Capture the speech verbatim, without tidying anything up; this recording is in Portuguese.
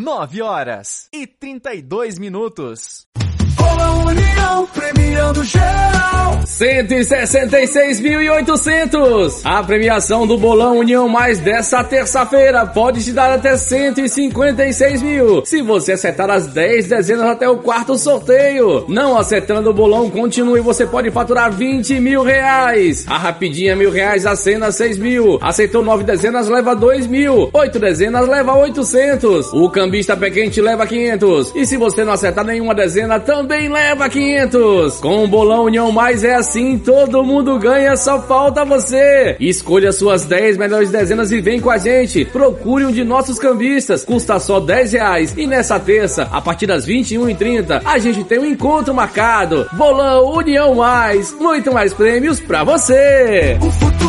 nove horas e trinta e dois minutos. Bolão União premiando geral. cento e sessenta e seis mil e oitocentos. A premiação do Bolão União Mais dessa terça-feira pode te dar até cento e cinquenta e seis mil, se você acertar as dez dezenas até o quarto sorteio. Não acertando o bolão, continue, você pode faturar vinte mil reais. A rapidinha mil reais, a cena seis mil. Aceitou nove dezenas, leva dois mil. Oito dezenas, leva oitocentos. O cambista pé quente leva quinhentos. E se você não acertar nenhuma dezena, também Também leva quinhentos. Com o Bolão União Mais é assim, todo mundo ganha, só falta você. Escolha suas dez melhores dezenas e vem com a gente. Procure um de nossos cambistas, custa só dez reais. E nessa terça, a partir das vinte e uma e trinta, a gente tem um encontro marcado. Bolão União Mais, muito mais prêmios pra você.